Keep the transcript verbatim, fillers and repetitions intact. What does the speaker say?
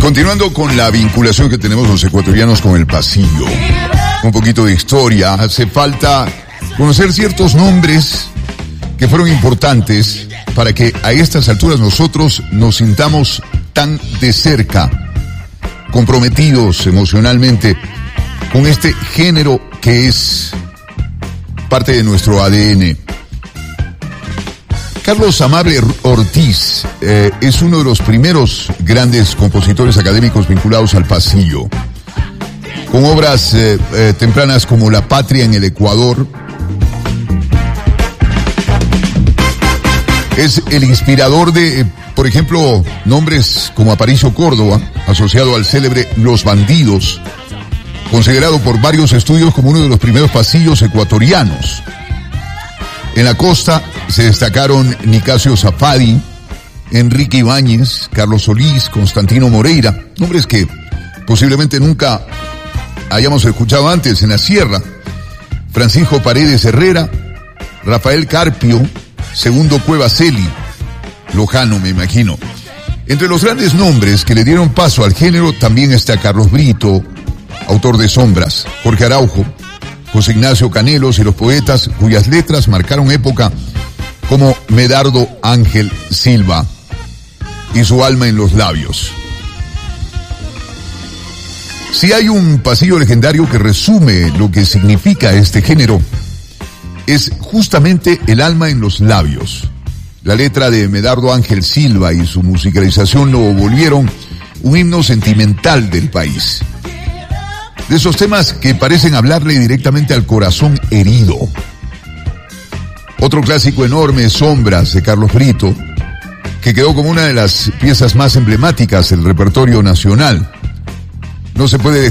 Continuando con la vinculación que tenemos los ecuatorianos con el pasillo, un poquito de historia, hace falta conocer ciertos nombres que fueron importantes para que a estas alturas nosotros nos sintamos tan de cerca, comprometidos emocionalmente con este género que es parte de nuestro A D N. Carlos Amable Ortiz eh, es uno de los primeros grandes compositores académicos vinculados al pasillo, con obras eh, eh, tempranas como La Patria en el Ecuador. Es el inspirador de, eh, por ejemplo, nombres como Aparicio Córdoba, asociado al célebre Los Bandidos, considerado por varios estudios como uno de los primeros pasillos ecuatorianos. En la costa se destacaron Nicasio Zafadi, Enrique Ibáñez, Carlos Solís, Constantino Moreira, nombres que posiblemente nunca hayamos escuchado antes. En la sierra, Francisco Paredes Herrera, Rafael Carpio, Segundo Cueva Celi, Lojano me imagino. Entre los grandes nombres que le dieron paso al género también está Carlos Brito, autor de Sombras, Jorge Araujo, José Ignacio Canelos y los poetas cuyas letras marcaron época como Medardo Ángel Silva y Su alma en los labios. Si hay un pasillo legendario que resume lo que significa este género, es justamente El alma en los labios. La letra de Medardo Ángel Silva y su musicalización lo volvieron un himno sentimental del país. De esos temas que parecen hablarle directamente al corazón herido. Otro clásico enorme, Sombras, de Carlos Brito, que quedó como una de las piezas más emblemáticas del repertorio nacional. No se puede